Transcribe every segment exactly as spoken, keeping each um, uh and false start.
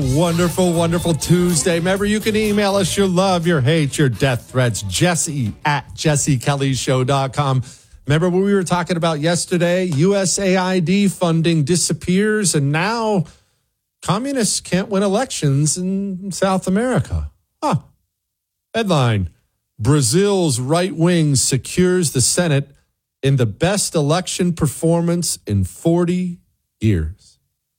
wonderful, wonderful Tuesday. Remember, you can email us your love, your hate, your death threats, Jesse at jesse kelly show dot com. Remember what we were talking about yesterday? U S A I D funding disappears, and now communists can't win elections in South America. Huh. Headline, Brazil's right wing secures the Senate in the best election performance in forty years.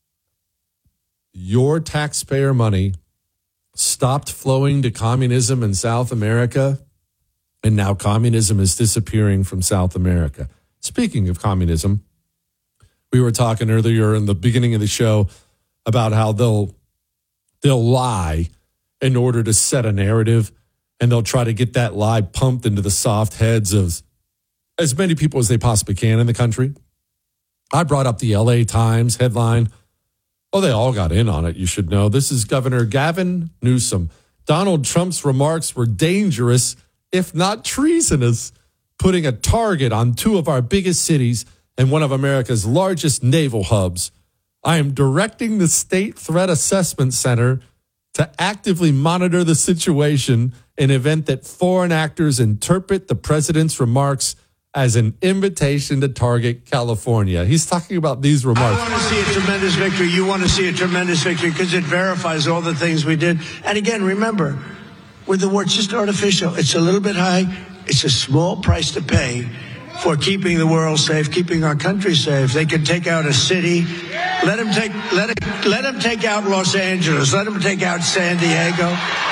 Your taxpayer money stopped flowing to communism in South America, and now communism is disappearing from South America. Speaking of communism, we were talking earlier in the beginning of the show about how they'll they'll lie in order to set a narrative, and they'll try to get that lie pumped into the soft heads of as many people as they possibly can in the country. I brought up the L A Times headline. Oh, they all got in on it, you should know. This is Governor Gavin Newsom. Donald Trump's remarks were dangerous, if not treasonous, putting a target on two of our biggest cities and one of America's largest naval hubs. I am directing the State Threat Assessment Center to actively monitor the situation in event that foreign actors interpret the president's remarks as an invitation to target California. He's talking about these remarks. I want to see a tremendous victory. You want to see a tremendous victory because it verifies all the things we did. And again, remember, with the war, it's just artificial. It's a little bit high. It's a small price to pay for keeping the world safe, keeping our country safe. They can take out a city. Let them take, let it, let them take out Los Angeles. Let them take out San Diego.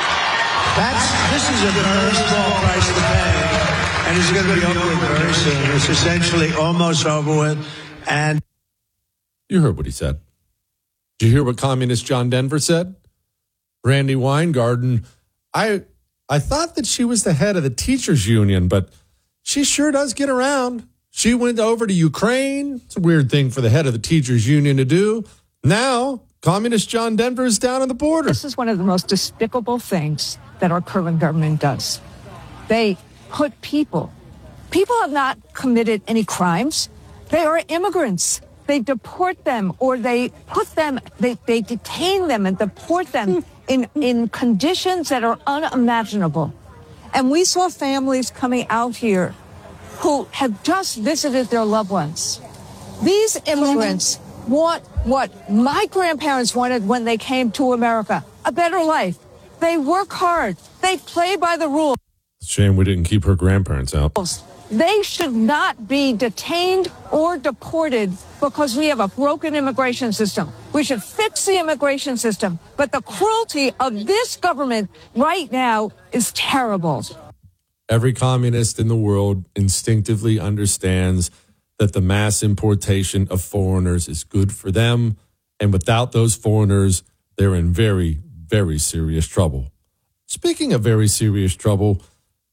That's, this is a very small price to pay. And it's going to be over with very soon. It's essentially almost over with. And you heard what he said. Did you hear what Communist John Denver said? Brandy Weingarten, I I thought that she was the head of the teachers union, but she sure does get around. She went over to Ukraine. It's a weird thing for the head of the teachers union to do. Now, Communist John Denver is down on the border. This is one of the most despicable things that our current government does. They put people, people have not committed any crimes. They are immigrants. They deport them or they put them, they, they detain them and deport them in, in conditions that are unimaginable. And we saw families coming out here who have just visited their loved ones. These immigrants want what my grandparents wanted when they came to America, a better life. They work hard. They play by the rules. Shame we didn't keep her grandparents out. They should not be detained or deported because we have a broken immigration system. We should fix the immigration system. But the cruelty of this government right now is terrible. Every communist in the world instinctively understands that the mass importation of foreigners is good for them. And without those foreigners, they're in very, very serious trouble. Speaking of very serious trouble,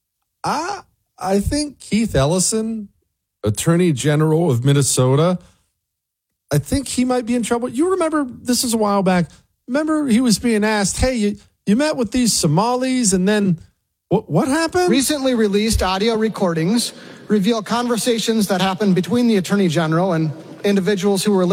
I I think Keith Ellison, Attorney General of Minnesota, I think he might be in trouble. You remember, this is a while back, remember he was being asked, hey, you, you met with these Somalis and then what, what happened? Recently released audio recordings reveal conversations that happened between the Attorney General and individuals who were